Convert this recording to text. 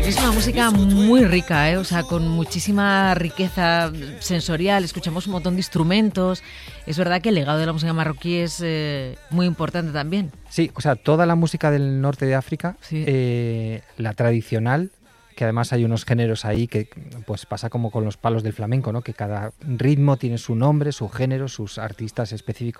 verdad que es una música muy rica, ¿eh? O sea, con muchísima riqueza sensorial, escuchamos un montón de instrumentos. Es verdad que el legado de la música marroquí es muy importante también. Sí, o sea, toda la música del norte de África, Sí. la tradicional, que además hay unos géneros ahí que pues pasa como con los palos del flamenco, ¿no? Que cada ritmo tiene su nombre, su género, sus artistas específicos.